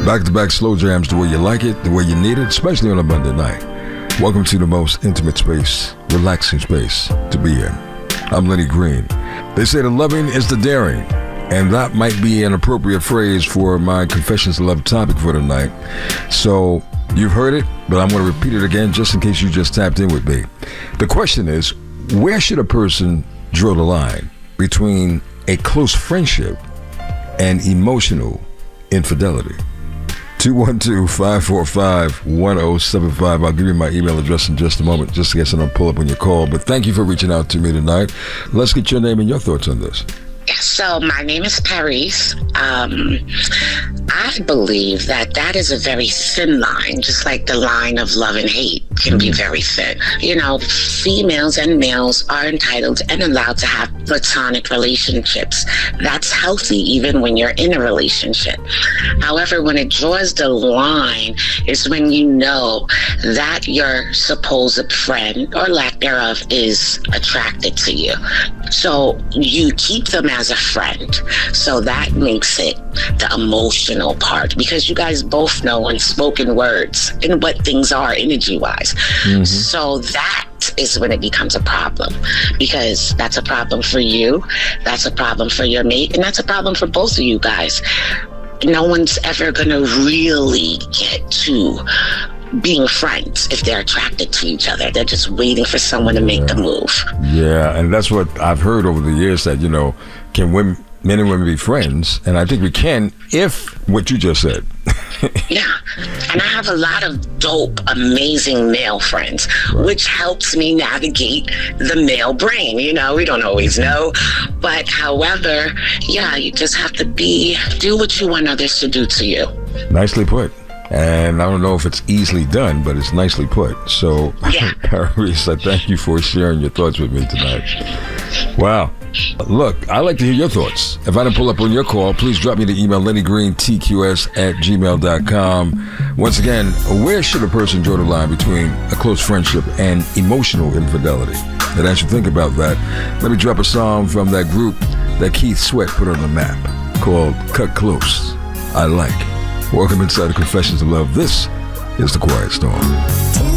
Back-to-back slow jams the way you like it, the way you need it, especially on a Monday night. Welcome to the most intimate space, relaxing space to be in. I'm Lenny Green. They say the loving is the daring, and that might be an appropriate phrase for my Confessions of Love topic for tonight. So you've heard it, but I'm going to repeat it again just in case you just tapped in with me. The question is, where should a person draw the line between a close friendship and emotional infidelity? 212-545-1075. I'll give you my email address in just a moment, just in case I don't pull up on your call. But thank you for reaching out to me tonight. Let's get your name and your thoughts on this. So my name is Paris. I believe that is a very thin line, just like the line of love and hate can be very thin. You know, females and males are entitled and allowed to have platonic relationships. That's healthy even when you're in a relationship. However, when it draws the line is when you know that your supposed friend or lack thereof is attracted to you. So you keep them as a friend. So that makes it the emotional part, because you guys both know in spoken words and what things are energy-wise. So that is when it becomes a problem, because that's a problem for you, that's a problem for your mate, and that's a problem for both of you guys. No one's ever gonna really get to being friends if they're attracted to each other. They're just waiting for someone to make the move. Yeah, and that's what I've heard over the years, that, you know, can men and women be friends? And I think we can, if what you just said. Yeah, and I have a lot of dope, amazing male friends, which helps me navigate the male brain. You know, we don't always know, but however, yeah, you just have to do what you want others to do to you. Nicely put. And I don't know if it's easily done, but it's nicely put. So, yeah. Paris, I thank you for sharing your thoughts with me tonight. Wow. Look, I'd like to hear your thoughts. If I didn't pull up on your call, please drop me the email, lennygreen@gmail.com. Once again, where should a person draw the line between a close friendship and emotional infidelity? And as you think about that, let me drop a song from that group that Keith Sweat put on the map called Cut Close. I Like. Welcome inside the Confessions of Love. This is The Quiet Storm.